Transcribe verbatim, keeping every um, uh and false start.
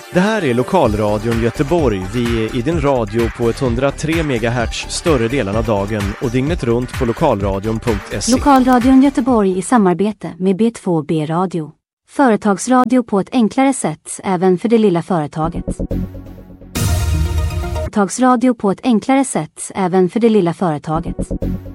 Det här är Lokalradion Göteborg. Vi är i din radio på etthundratre megahertz större delen av dagen och dygnet runt på lokalradion punkt se. Lokalradion Göteborg i samarbete med B två B Radio. Företagsradio på ett enklare sätt även för det lilla företaget. Företagsradio på ett enklare sätt även för det lilla företaget.